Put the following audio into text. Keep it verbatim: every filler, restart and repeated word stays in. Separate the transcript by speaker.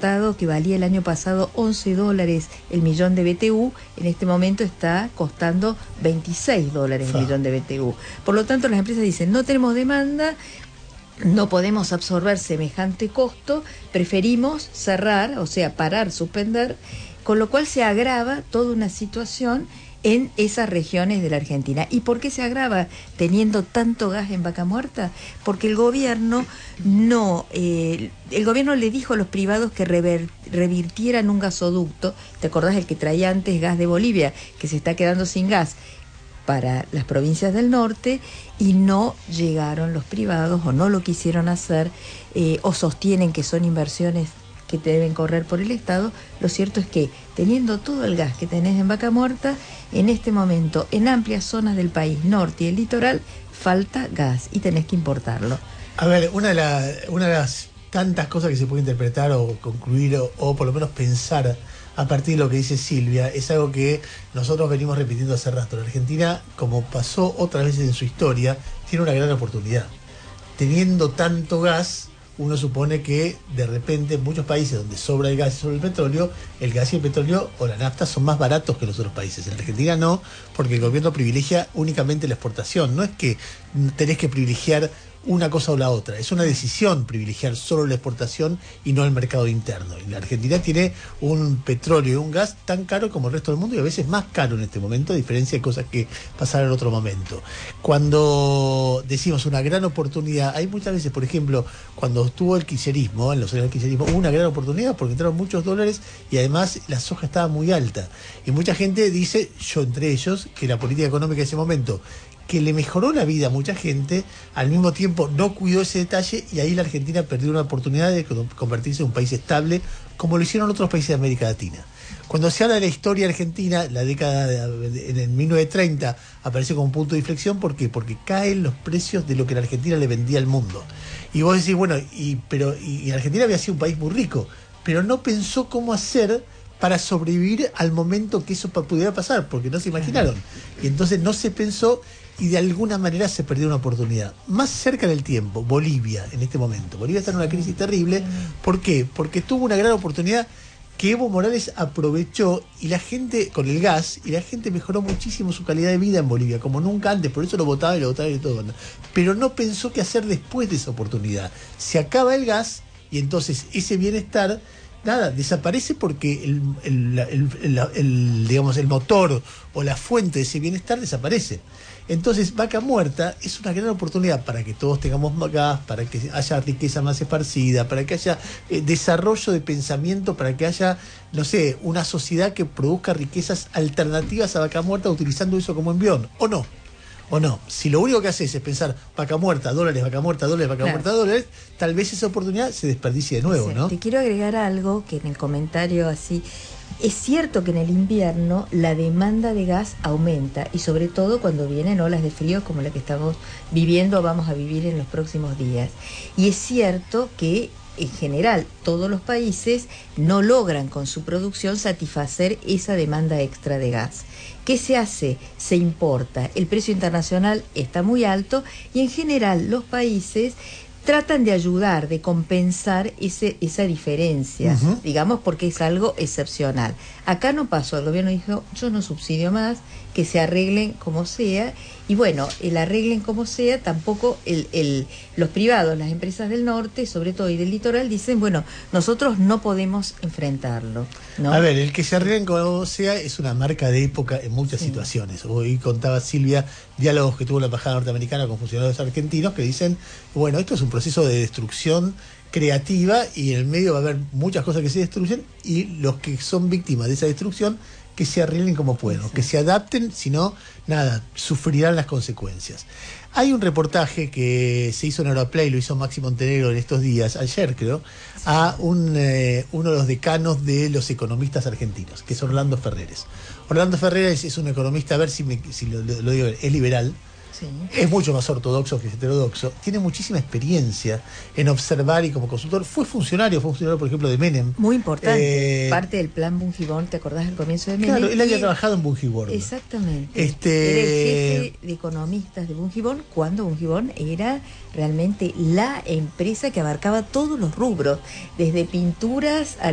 Speaker 1: importado que valía el año pasado once dólares el millón de B T U, en este momento está costando veintiséis dólares el millón de B T U. Por lo tanto, las empresas dicen, no tenemos demanda, no podemos absorber semejante costo, preferimos cerrar, o sea, parar, suspender, con lo cual se agrava toda una situación en esas regiones de la Argentina. ¿Y por qué se agrava teniendo tanto gas en Vaca Muerta? Porque el gobierno no, eh, el gobierno le dijo a los privados que rever, revirtieran un gasoducto. ¿Te acordás el que traía antes gas de Bolivia, que se está quedando sin gas para las provincias del norte? Y no llegaron los privados, o no lo quisieron hacer, eh, o sostienen que son inversiones que te deben correr por el Estado. Lo cierto es que, teniendo todo el gas que tenés en Vaca Muerta, en este momento, en amplias zonas del país, norte y el litoral, falta gas y tenés que importarlo.
Speaker 2: A ver, una de, la, una de las tantas cosas que se puede interpretar o concluir o, o por lo menos pensar a partir de lo que dice Silvia, es algo que nosotros venimos repitiendo hace rato. La Argentina, como pasó otras veces en su historia, tiene una gran oportunidad. Teniendo tanto gas, uno supone que de repente en muchos países donde sobra el gas y sobra el petróleo, el gas y el petróleo o la nafta son más baratos que los otros países. En Argentina no, porque el gobierno privilegia únicamente la exportación. No es que tenés que privilegiar una cosa o la otra, es una decisión privilegiar solo la exportación y no el mercado interno. Y la Argentina tiene un petróleo y un gas tan caro como el resto del mundo, y a veces más caro en este momento, a diferencia de cosas que pasaron en otro momento. Cuando decimos una gran oportunidad, hay muchas veces, por ejemplo, cuando estuvo el kirchnerismo, en los años del kirchnerismo, hubo una gran oportunidad porque entraron muchos dólares y además la soja estaba muy alta. Y mucha gente dice, yo entre ellos, que la política económica de ese momento, que le mejoró la vida a mucha gente, al mismo tiempo no cuidó ese detalle, y ahí la Argentina perdió una oportunidad de convertirse en un país estable, como lo hicieron otros países de América Latina. Cuando se habla de la historia argentina, la década de, en el mil novecientos treinta aparece como un punto de inflexión. ¿Por qué? Porque caen los precios de lo que la Argentina le vendía al mundo. Y vos decís, bueno, y, pero, y, y Argentina había sido un país muy rico, pero no pensó cómo hacer para sobrevivir al momento que eso pudiera pasar, porque no se imaginaron. Y entonces no se pensó, y de alguna manera se perdió una oportunidad. Más cerca del tiempo, Bolivia, en este momento. Bolivia está en una crisis terrible. ¿Por qué? Porque tuvo una gran oportunidad que Evo Morales aprovechó, y la gente, con el gas, y la gente mejoró muchísimo su calidad de vida en Bolivia, como nunca antes, por eso lo votaba y lo votaba y todo. Pero no pensó qué hacer después de esa oportunidad. Se acaba el gas, y entonces ese bienestar, nada, desaparece porque el, el, el, el, el, digamos, el motor o la fuente de ese bienestar desaparece. Entonces, Vaca Muerta es una gran oportunidad para que todos tengamos más gas, para que haya riqueza más esparcida, para que haya eh, desarrollo de pensamiento, para que haya, no sé, una sociedad que produzca riquezas alternativas a Vaca Muerta, utilizando eso como envión, ¿o no? ¿O no? Si lo único que haces es pensar Vaca Muerta, dólares, Vaca Muerta, dólares, Vaca claro. Muerta, dólares, tal vez esa oportunidad se desperdicie de nuevo, sí, ¿no?
Speaker 1: Te quiero agregar algo que en el comentario así... Es cierto que en el invierno la demanda de gas aumenta, y sobre todo cuando vienen olas de frío como la que estamos viviendo o vamos a vivir en los próximos días. Y es cierto que en general todos los países no logran con su producción satisfacer esa demanda extra de gas. ¿Qué se hace? Se importa. El precio internacional está muy alto y en general los países tratan de ayudar, de compensar ese, esa diferencia, uh-huh. digamos, porque es algo excepcional. Acá no pasó, el gobierno dijo, yo no subsidio más, que se arreglen como sea, y bueno, el arreglen como sea, tampoco el, el, los privados, las empresas del norte, sobre todo y del litoral, dicen, bueno, nosotros no podemos enfrentarlo, ¿no?
Speaker 2: A ver, el que se arreglen como sea es una marca de época en muchas sí. situaciones. Hoy contaba Silvia diálogos que tuvo la embajada norteamericana con funcionarios argentinos que dicen, bueno, esto es un proceso de destrucción creativa, y en el medio va a haber muchas cosas que se destruyen, y los que son víctimas de esa destrucción que se arreglen como puedan, sí. que se adapten, si no, nada, sufrirán las consecuencias. Hay un reportaje que se hizo en Europlay, lo hizo Maxi Montenegro en estos días, ayer creo, sí. a un, eh, uno de los decanos de los economistas argentinos, que es Orlando Ferreres. Orlando Ferreres es un economista, a ver si, me, si lo, lo digo, es liberal. Sí. Es mucho más ortodoxo que heterodoxo, tiene muchísima experiencia en observar, y como consultor fue funcionario, fue funcionario por ejemplo de Menem.
Speaker 1: Muy importante, eh, parte del plan Bungibón, ¿te acordás del comienzo de Menem?
Speaker 2: Claro, él había trabajado en Bungibón.
Speaker 1: Exactamente.
Speaker 2: Este...
Speaker 1: Era el jefe de economistas de Bungibón, cuando Bungibón era realmente la empresa que abarcaba todos los rubros, desde pinturas a